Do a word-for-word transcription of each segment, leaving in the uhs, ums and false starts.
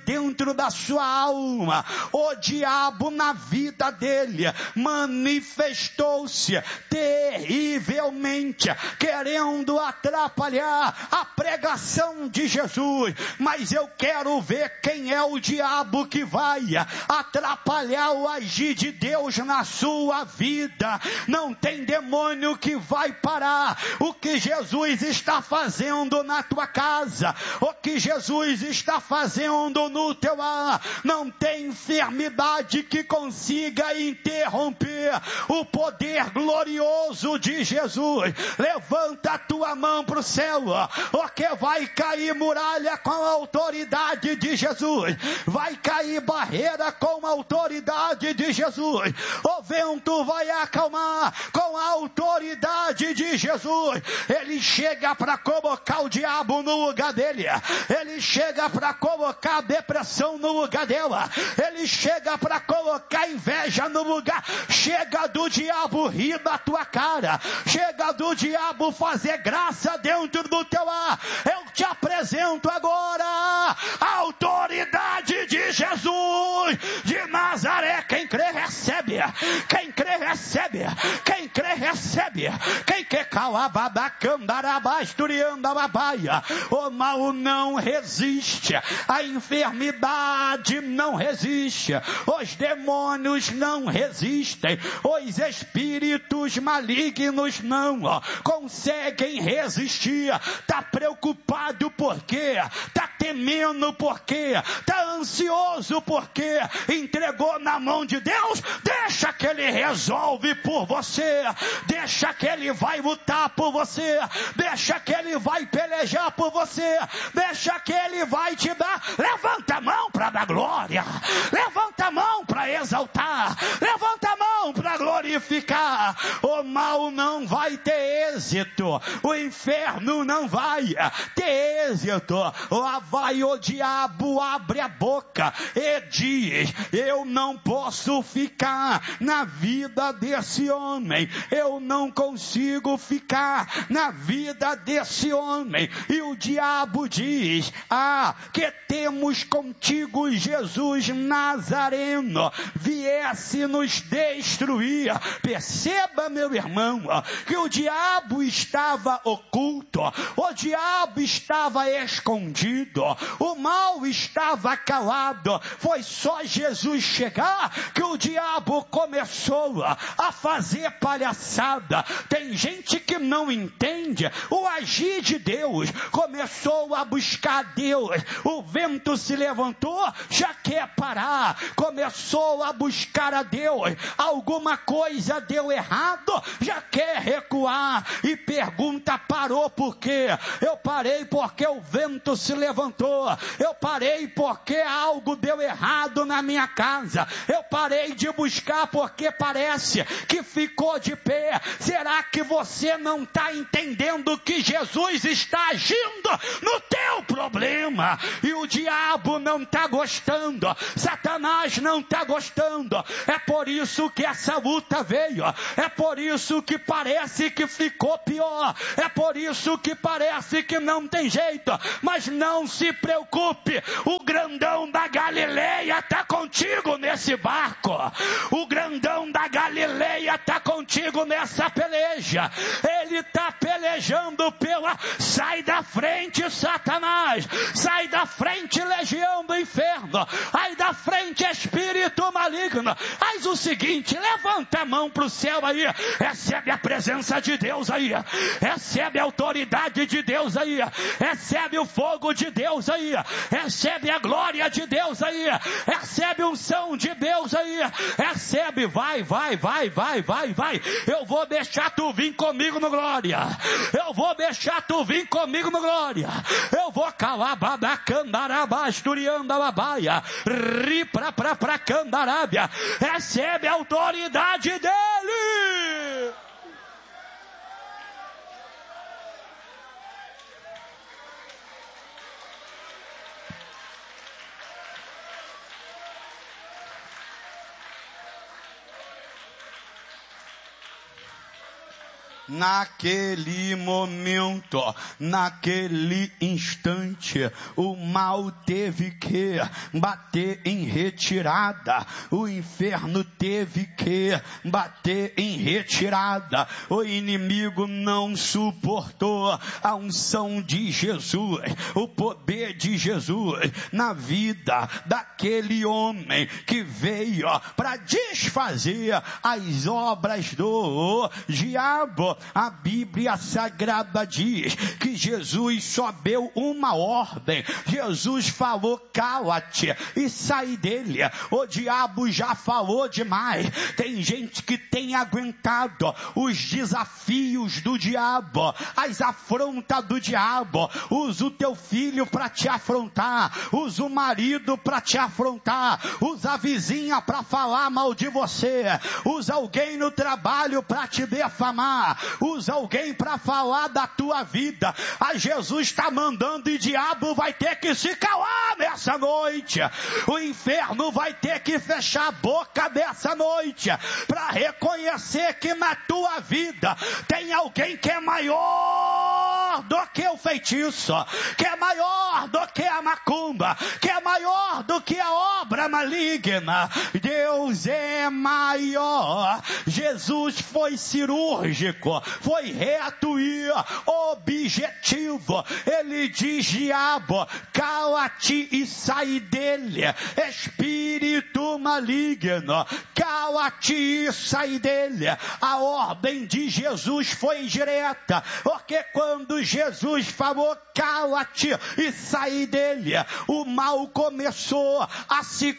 dentro da sua alma. O diabo na vida dele manifestou-se terrivelmente, querendo atrapalhar a pregação de Jesus. Mas eu quero ver quem é o diabo que vai atrapalhar o agir de Deus na sua vida. Não tem demônio que vai parar o que Jesus está fazendo na tua casa, o que Jesus está fazendo no teu lar. Não tem enfermidade que consiga interromper o poder glorioso de Jesus. Levanta a tua mão para o céu, porque vai cair muralha com a autoridade de Jesus, vai cair barreira com a autoridade de Jesus, o vento vai acalmar com a autoridade de Jesus. Ele chega para colocar o diabo no lugar dele, ele chega para colocar a depressão no lugar dela, ele chega para colocar inveja no lugar. Chega do diabo rir da tua cara, chega do diabo fazer graça dentro do teu lar. Eu te apresento agora a autoridade de Jesus de Nazaré. Quem crê recebe, quem crê recebe, quem crê recebe, quem quer calababacandarabaisturiandababaia. O mal não resiste, a enfermidade não resiste, os demônios não resistem, os espíritos malignos não conseguem resistir. Está preocupado por quê? Está temendo por quê? Está ansioso por quê? Entregou na mão de Deus? Deixa que Ele resolve por você, deixa que Ele vai lutar por você, deixa que Ele vai pelejar por você, deixa que Ele vai te dar. Levanta a mão para dar glória, levanta a mão para exaltar, levanta a mão para glorificar. O mal não vai ter êxito, o inferno não vai ter êxito. Lá vai o diabo, abre a boca e diz: eu não posso ficar na vida desse homem, eu não consigo ficar na vida desse homem. E o diabo diz: ah, que temos contigo Jesus Nazareno, viesse nos destruir. Perceba, meu irmão, que o diabo estava oculto, o diabo estava escondido, o mal estava calado. Foi só Jesus chegar que o diabo começou a fazer palhaçada. Tem gente que não entende o agir de Deus, começou a buscar Deus. O vento se levantou, já quer parar, começou a buscar a Deus. Alguma coisa deu errado, já quer recuar e pergunta: parou por quê? Eu parei porque o vento se levantou, eu parei porque algo deu errado na minha casa, eu parei de buscar porque parece que ficou de pé. Será que você não está entendendo que Jesus está agindo no teu problema? E o diabo não está gostando, Satanás não está gostando. É por isso que essa luta veio, é por isso que parece que ficou pior, é por isso que parece que não tem jeito. Mas não se preocupe, o grandão da Galileia está contigo nesse barco, o grandão da Galileia está contigo nessa peleja. Ele está pelejando pela... Sai da frente, Satanás, sai da frente, legião do inferno, sai da frente, espírito maligno. Faz o seguinte, levanta a mão para o céu aí, recebe a presença de Deus aí, recebe a autoridade de Deus aí, recebe o fogo de Deus aí, recebe a glória de Deus aí, recebe a unção de Deus aí, recebe, vai, vai, vai, vai, vai, vai. Eu vou deixar tu vir comigo no glória, eu vou deixar tu vir comigo no glória, eu vou calar babacandarabaisturiandababaia, ri pra pra pra candarábia. Recebe a autoridade dele. Naquele momento, naquele instante, o mal teve que bater em retirada, o inferno teve que bater em retirada, o inimigo não suportou a unção de Jesus, o poder de Jesus na vida daquele homem que veio para desfazer as obras do diabo. A Bíblia Sagrada diz que Jesus só deu uma ordem. Jesus falou: cala-te e sai dele. O diabo já falou demais. Tem gente que tem aguentado os desafios do diabo, as afrontas do diabo. Usa o teu filho para te afrontar, usa o marido para te afrontar, usa a vizinha para falar mal de você, usa alguém no trabalho para te defamar, usa alguém para falar da tua vida. A Jesus está mandando e o diabo vai ter que se calar nessa noite. O inferno vai ter que fechar a boca nessa noite para reconhecer que na tua vida tem alguém que é maior do que o feitiço, que é maior do que a macumba, que é maior do que a obra maligna. Deus é maior. Jesus foi cirúrgico, foi reto e objetivo. Ele diz: diabo, cala-te e sai dele. Espírito maligno, cala-te e sai dele. A ordem de Jesus foi direta, porque quando Jesus falou: cala-te e sai dele, o mal começou a se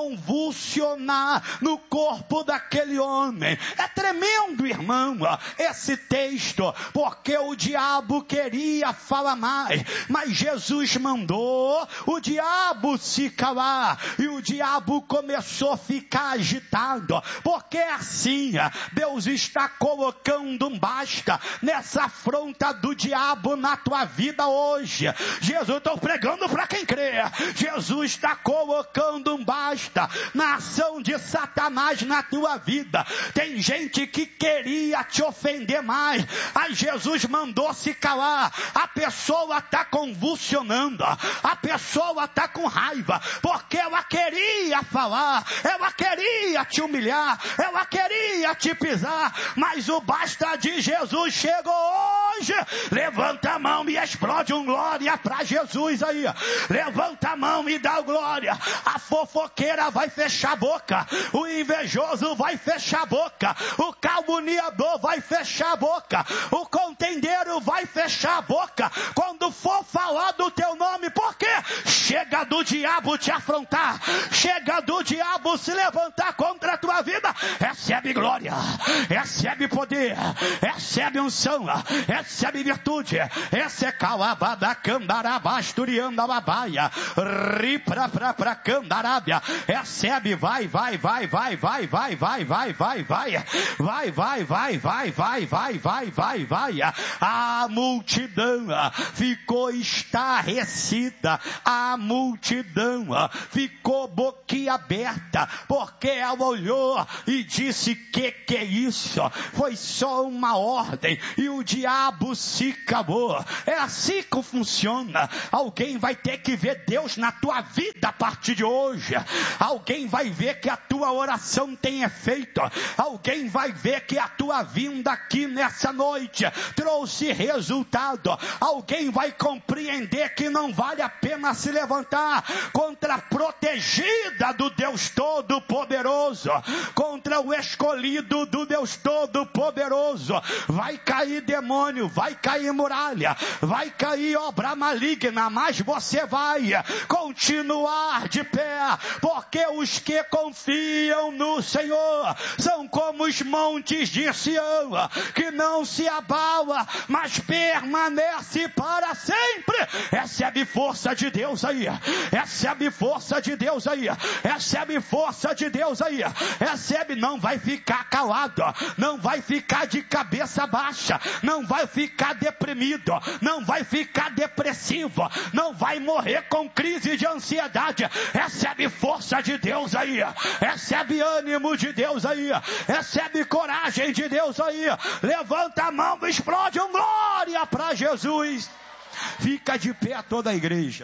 convulsionar no corpo daquele homem. É tremendo, irmão, esse texto, porque o diabo queria falar mais, mas Jesus mandou o diabo se calar, e o diabo começou a ficar agitado, porque assim Deus está colocando um basta nessa afronta do diabo na tua vida hoje. Jesus, estou pregando para quem crê. Jesus está colocando um basta na ação de Satanás na tua vida. Tem gente que queria te ofender mais, aí Jesus mandou se calar. A pessoa está convulsionando, a pessoa está com raiva, porque ela queria falar, ela queria te humilhar, ela queria te pisar, mas o basta de Jesus chegou hoje. Levanta a mão e explode um glória para Jesus aí. Levanta a mão e dá glória. A fofoqueira vai fechar a boca, o invejoso vai fechar a boca, o caluniador vai fechar a boca, o contendeiro vai fechar a boca quando for falar do teu nome, porque chega do diabo te afrontar, chega do diabo se levantar contra a tua vida. Recebe glória, recebe poder, recebe unção, recebe virtude. Essa é calabada candarabasturianda babaia, ripra pra pra candarábia. Recebe, vai, vai, vai, vai, vai, vai, vai, vai, vai, vai, vai, vai, vai, vai, vai, vai, vai, vai, vai. A multidão ficou estarrecida, a multidão ficou boquiaberta, porque ela olhou e disse: que que é isso? Foi só uma ordem e o diabo se acabou. É assim que funciona. Alguém vai ter que ver Deus na tua vida a partir de hoje. Alguém vai ver que a tua oração tem efeito. Alguém vai ver que a tua vinda aqui nessa noite trouxe resultado. Alguém vai compreender que não vale a pena se levantar contra a protegida do Deus Todo-Poderoso, contra o escolhido do Deus Todo-Poderoso. Vai cair demônio, vai cair muralha, vai cair obra maligna, mas você vai continuar de pé, porque os que confiam no Senhor são como os montes de Sião, que não se abala, mas permanece para sempre. Recebe força de Deus aí, recebe força de Deus aí, recebe força de Deus aí, recebe. Não vai ficar calado, não vai ficar de cabeça baixa, não vai ficar deprimido, não vai ficar depressivo, não vai morrer com crise de ansiedade. Recebe força força de Deus aí, recebe ânimo de Deus aí, recebe coragem de Deus aí, levanta a mão, explode um glória para Jesus. Fica de pé toda a igreja,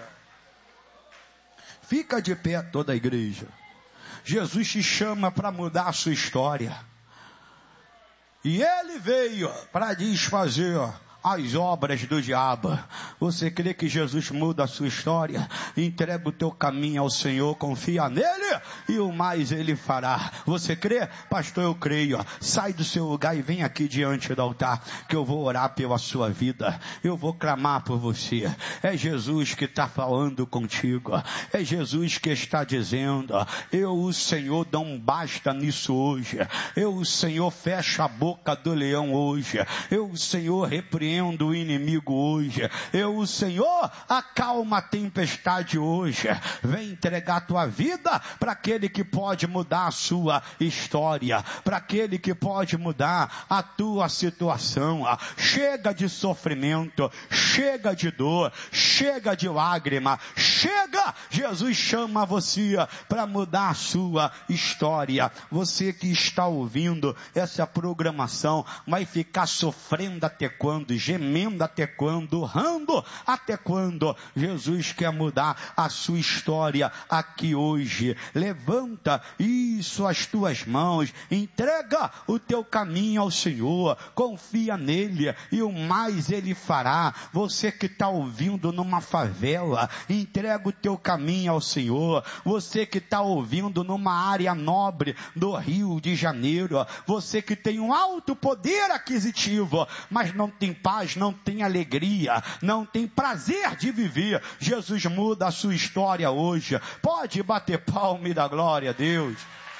fica de pé toda a igreja. Jesus te chama para mudar a sua história, e Ele veio para desfazer as obras do diabo. Você crê que Jesus muda a sua história? Entrega o teu caminho ao Senhor, confia nele e o mais Ele fará. Você crê? Pastor, eu creio. Sai do seu lugar e vem aqui diante do altar, que eu vou orar pela sua vida, eu vou clamar por você. É Jesus que está falando contigo, é Jesus que está dizendo: eu, o Senhor, dou um basta nisso hoje. Eu, o Senhor, fecho a boca do leão hoje. Eu, o Senhor, repreendo o inimigo hoje. Eu, o Senhor, acalma a tempestade hoje. Vem entregar a tua vida para aquele que pode mudar a sua história, para aquele que pode mudar a tua situação. Chega de sofrimento, chega de dor, chega de lágrima, chega. Jesus chama você para mudar a sua história. Você que está ouvindo essa programação vai ficar sofrendo até quando? Gemendo até quando? Rando até quando? Jesus quer mudar a sua história aqui hoje. Levanta isso, as tuas mãos, entrega o teu caminho ao Senhor, confia nele e o mais Ele fará. Você que está ouvindo numa favela, entrega o teu caminho ao Senhor. Você que está ouvindo numa área nobre do Rio de Janeiro, você que tem um alto poder aquisitivo, mas não tem paz, não tem alegria, não tem prazer de viver, Jesus muda a sua história hoje. Pode bater palma e dar glória a Deus.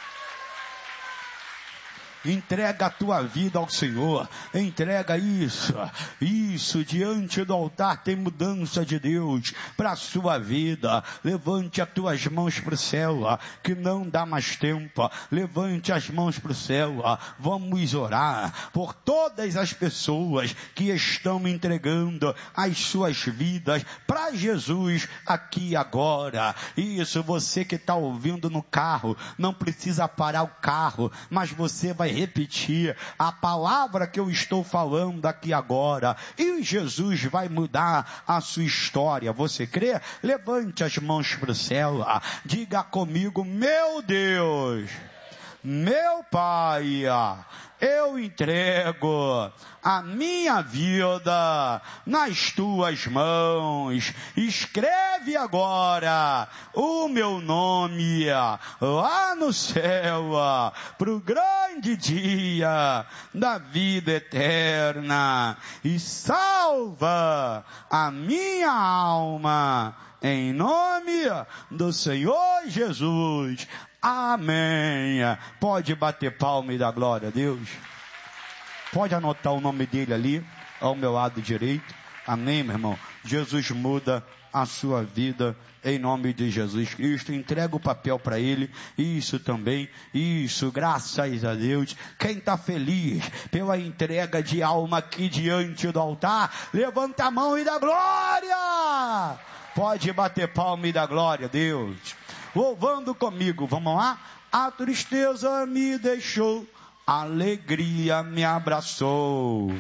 Entrega a tua vida ao Senhor, entrega isso, isso, diante do altar tem mudança de Deus para a sua vida. Levante as tuas mãos para o céu, que não dá mais tempo, levante as mãos para o céu, vamos orar por todas as pessoas que estão entregando as suas vidas para Jesus aqui agora. Isso, você que está ouvindo no carro, não precisa parar o carro, mas você vai repetir a palavra que eu estou falando aqui agora, e Jesus vai mudar a sua história. Você crê? Levante as mãos para o céu, diga comigo: meu Deus, meu Pai, eu entrego a minha vida nas tuas mãos. Escreve agora o meu nome lá no céu, para o grande dia da vida eterna, e salva a minha alma, em nome do Senhor Jesus. Amém. Pode bater palma e dar glória a Deus. Pode anotar o nome dele ali, ao meu lado direito. Amém, meu irmão. Jesus muda a sua vida em nome de Jesus Cristo. Entrega o papel para ele. Isso também. Isso, graças a Deus. Quem está feliz pela entrega de alma aqui diante do altar, levanta a mão e dá glória. Pode bater palma e dar glória a Deus. Louvando comigo, vamos lá? A tristeza me deixou, a alegria me abraçou.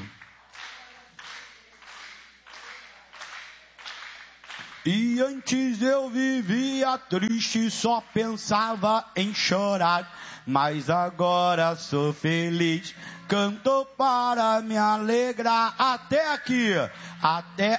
E antes eu vivia triste, só pensava em chorar, mas agora sou feliz, canto para me alegrar. Até aqui, até